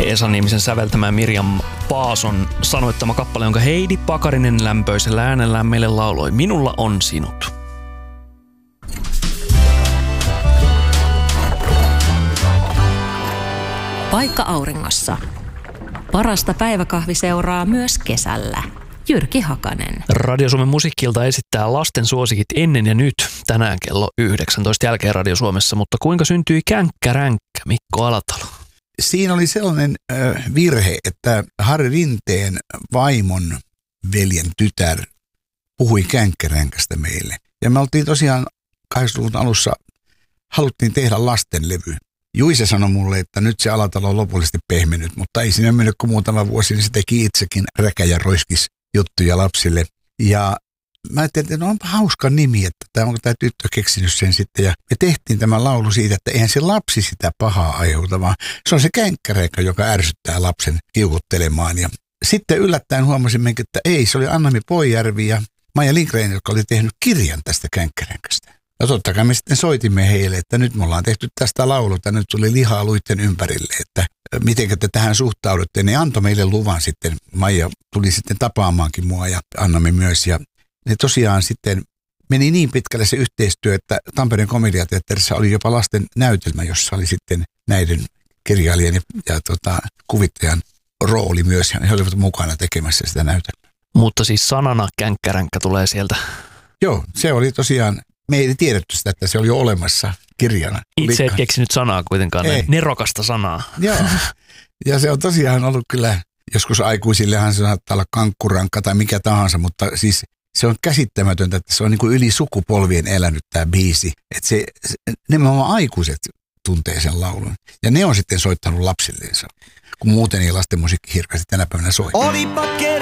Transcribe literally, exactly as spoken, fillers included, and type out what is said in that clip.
Esa-nimisen säveltämään Mirjam Paason sanoittama kappale, jonka Heidi Pakarinen lämpöisellä äänellään meille lauloi. Minulla on sinut. Paikka auringossa. Parasta päiväkahviseuraa myös kesällä. Jyrki Hakanen. Radio Suomen musiikkilta esittää lasten suosikit ennen ja nyt tänään kello yhdeksäntoista jälkeen Radio Suomessa, mutta kuinka syntyi känkkäränkkä, Mikko Alatalo? Siinä oli sellainen äh, virhe, että Harri Rinteen vaimon veljen tytär puhui känkkäränkästä meille. Ja me oltiin tosiaan kahdeksankymmentäluvun alussa, haluttiin tehdä lastenlevy. Juise sanoi mulle, että nyt se Alatalo on lopullisesti pehmennyt, mutta ei siinä mennyt kuin muutama vuosi, niin se teki itsekin räkä- ja roiskis juttuja lapsille. Ja mä ajattelin, että no onpa hauska nimi, että tämä onko tämä tyttö keksinyt sen sitten. Ja me tehtiin tämä laulu siitä, että eihän se lapsi sitä pahaa aiheuta, vaan se on se känkkäränkkä, joka ärsyttää lapsen kiukuttelemaan. Ja sitten yllättäen huomasimme, että ei, se oli Anna-Mi Poijärvi ja Maija Lindgren, jotka oli tehnyt kirjan tästä känkkäränkästä. Ja totta kai me sitten soitimme heille, että nyt me ollaan tehty tästä lauluta, nyt tuli lihaa luitten ympärille, että miten te tähän suhtaudutte. Ne antoi meille luvan sitten, Maija tuli sitten tapaamaankin mua ja Anna-Mi myös. Ja ne tosiaan sitten meni niin pitkälle se yhteistyö, että Tampereen komediateatterissa oli jopa lasten näytelmä, jossa oli sitten näiden kirjailijan ja, ja tota, kuvittajan rooli myös. Ja he olivat mukana tekemässä sitä näytelmää. Mutta siis sanana känkkäränkkä tulee sieltä. Joo, se oli tosiaan. Me ei tiedetty sitä, että se oli jo olemassa kirjana. Itse et keksinyt sanaa kuitenkaan, ei. Nerokasta sanaa. Joo, ja se on tosiaan ollut kyllä, joskus aikuisillehan se saattaa olla kankkurankka tai mikä tahansa, mutta siis se on käsittämätöntä, että se on niin kuin yli sukupolvien elänyt tämä biisi. Että se, nimenomaan aikuiset tuntee sen laulun. Ja ne on sitten soittanut lapsilleensa, kun muuten ei lasten musiikki hirveästi tänä päivänä soi. Olipa